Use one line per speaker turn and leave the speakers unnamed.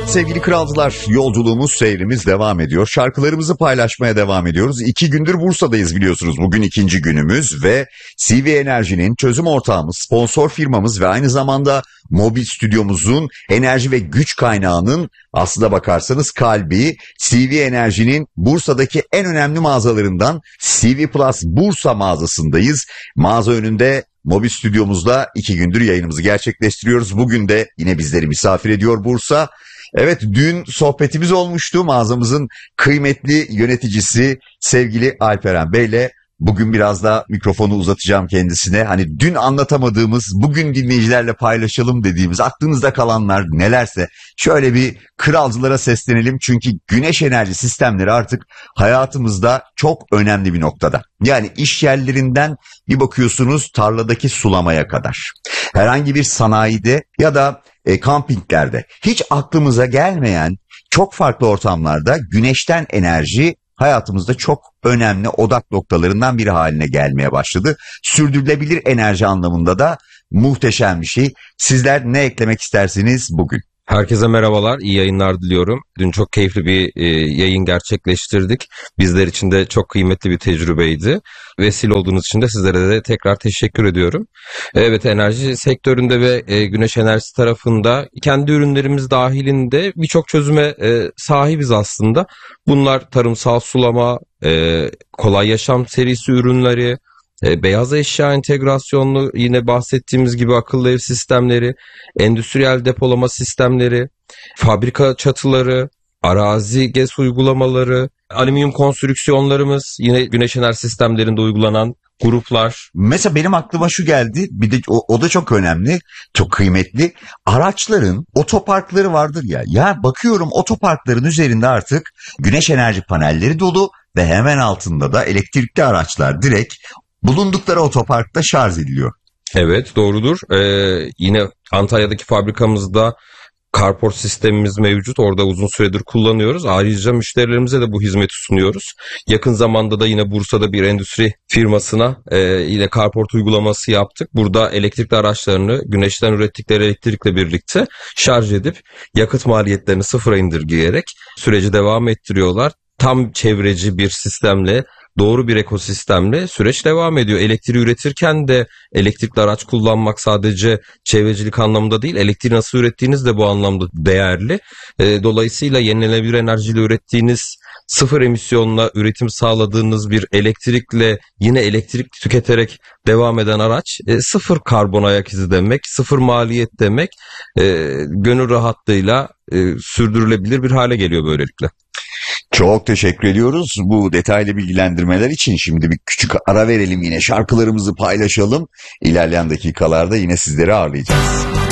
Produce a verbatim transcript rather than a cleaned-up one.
sevgili kralcılar, yolculuğumuz, seyrimiz devam ediyor. Şarkılarımızı paylaşmaya devam ediyoruz. İki gündür Bursa'dayız biliyorsunuz. Bugün ikinci günümüz ve C V Enerji'nin çözüm ortağımız, sponsor firmamız ve aynı zamanda mobil stüdyomuzun enerji ve güç kaynağının aslına bakarsanız kalbi, C V Enerji'nin Bursa'daki en önemli mağazalarından C V Plus Bursa mağazasındayız. Mağaza önünde mobil stüdyomuzda iki gündür yayınımızı gerçekleştiriyoruz. Bugün de yine bizleri misafir ediyor Bursa. Evet, dün sohbetimiz olmuştu mağazamızın kıymetli yöneticisi sevgili Alperen Bey'le. Bugün biraz da mikrofonu uzatacağım kendisine. Hani dün anlatamadığımız, bugün dinleyicilerle paylaşalım dediğimiz, aklınızda kalanlar nelerse şöyle bir kralcılara seslenelim. Çünkü güneş enerji sistemleri artık hayatımızda çok önemli bir noktada. Yani iş yerlerinden bir bakıyorsunuz tarladaki sulamaya kadar. Herhangi bir sanayide ya da e, kampinglerde hiç aklımıza gelmeyen çok farklı ortamlarda güneşten enerji hayatımızda çok önemli odak noktalarından biri haline gelmeye başladı. Sürdürülebilir enerji anlamında da muhteşem bir şey. Sizler ne eklemek istersiniz bugün?
Herkese merhabalar, iyi yayınlar diliyorum. Dün çok keyifli bir e, yayın gerçekleştirdik. Bizler için de çok kıymetli bir tecrübeydi. Vesile olduğunuz için de sizlere de tekrar teşekkür ediyorum. Evet, enerji sektöründe ve e, güneş enerjisi tarafında kendi ürünlerimiz dahilinde birçok çözüme e, sahibiz aslında. Bunlar tarımsal sulama, e, kolay yaşam serisi ürünleri, E, beyaz eşya entegrasyonlu, yine bahsettiğimiz gibi akıllı ev sistemleri, endüstriyel depolama sistemleri, fabrika çatıları, arazi GES uygulamaları, alüminyum konstrüksiyonlarımız, yine güneş enerji sistemlerinde uygulanan gruplar.
Mesela benim aklıma şu geldi, bir de o, o da çok önemli, çok kıymetli. Araçların otoparkları vardır ya. Ya bakıyorum otoparkların üzerinde artık güneş enerji panelleri dolu ve hemen altında da elektrikli araçlar direkt bulundukları otoparkta şarj ediliyor.
Evet, doğrudur. Ee, yine Antalya'daki fabrikamızda carport sistemimiz mevcut. Orada uzun süredir kullanıyoruz. Ayrıca müşterilerimize de bu hizmeti sunuyoruz. Yakın zamanda da yine Bursa'da bir endüstri firmasına e, yine carport uygulaması yaptık. Burada elektrikli araçlarını güneşten ürettikleri elektrikle birlikte şarj edip yakıt maliyetlerini sıfıra indirgeyerek süreci devam ettiriyorlar. Tam çevreci bir sistemle, doğru bir ekosistemle süreç devam ediyor. Elektriği üretirken de elektrikli araç kullanmak sadece çevrecilik anlamında değil, elektriği nasıl ürettiğiniz de bu anlamda değerli. E, dolayısıyla yenilenebilir enerjiyle ürettiğiniz, sıfır emisyonla üretim sağladığınız bir elektrikle yine elektrik tüketerek devam eden araç e, sıfır karbon ayak izi demek, sıfır maliyet demek, e, gönül rahatlığıyla e, sürdürülebilir bir hale geliyor böylelikle.
Çok teşekkür ediyoruz bu detaylı bilgilendirmeler için. Şimdi bir küçük ara verelim, yine şarkılarımızı paylaşalım. İlerleyen dakikalarda yine sizleri ağırlayacağız.